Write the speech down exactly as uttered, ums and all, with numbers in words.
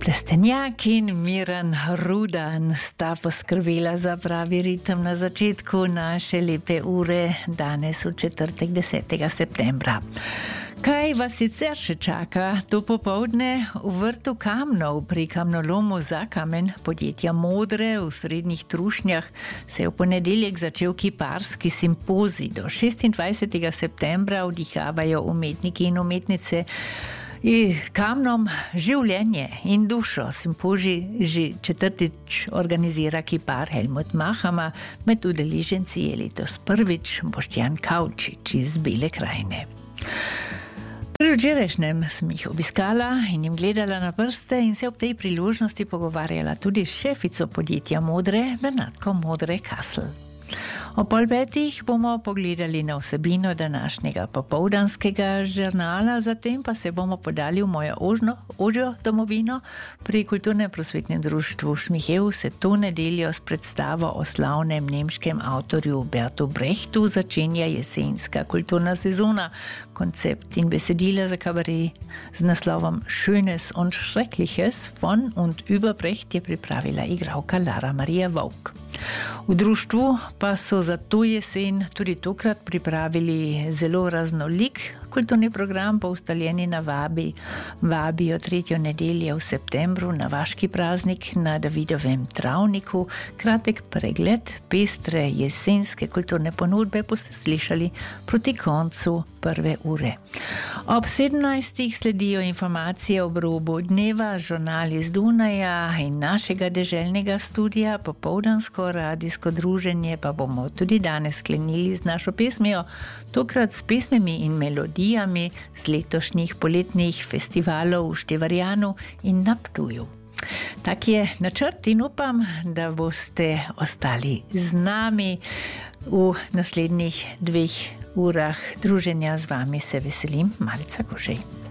Plestenjak in Miran Rudan sta poskrbela za pravi ritem na začetku naše lepe ure, danes v četrtek desetega septembra. Kaj vas sicer še čaka to popoldne? V vrtu Kamnov pri kamnolomu Zakamen podjetja Modre v Srednjih Trušnjah se je v ponedeljek začel kiparski simpozij. Do šestindvajsetega septembra vdihavajo umetniki in umetnice i Kamnom življenje in dušo. Simpozij že četrtič organizira kipar Helmut Mahama, med udeleženci je letos prvič Boštjan Kavčič iz Bele krajine. Pri včerajšnjem sem jih obiskala in jim gledala na prste in se ob tej priložnosti pogovarjala tudi s šefico podjetja Modre, Bernatko Modre-Kasl. O pol petih bomo pogledali na vsebino današnjega popoldanskega žurnala, zatem pa se bomo podali v mojo ožno, ožjo domovino. Pri Kulturnem prosvetnem društvu Šmihev se to nedeljo s predstavo o slavnem nemškem avtorju Bertu Brechtu začenja jesenska kulturna sezona. Koncept in besedila za kabaret z naslovom Schönes und Schreckliches von und über Brecht je pripravila igralka Lara Marija Vovk. V društvu pa so za to jesen tudi tokrat pripravili zelo raznolik kulturni program, po ustaljeni navabi vabijo tretjo nedeljo v septembru na vaški praznik na Davidovem travniku. Kratek pregled pestre jesenske kulturne ponudbe boste slišali proti koncu prve ure. Ob sedemnajstih sledijo informacije ob robu dneva, žurnal iz Dunaja in našega deželnega studija, popoldansko radijsko druženje pa bomo tudi danes sklenili z našo pesmijo, tokrat s pesmimi in melodijami z letošnjih poletnih festivalov v Števarjanu in na Ptuju. Tak je načrt in upam, da boste ostali z nami. V naslednjih dveh urah druženja z vami se veselim, Marica Košej.